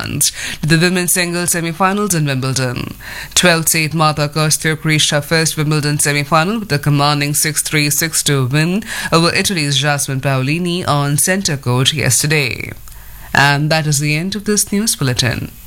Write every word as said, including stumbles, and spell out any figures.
advanced to the women's singles semi-finals in Wimbledon. twelfth seed Marta Kostyuk reached her first Wimbledon semi-final with a commanding six three six two win over Italy's Jasmine Paolini on centre court yesterday. And that is the end of this news bulletin.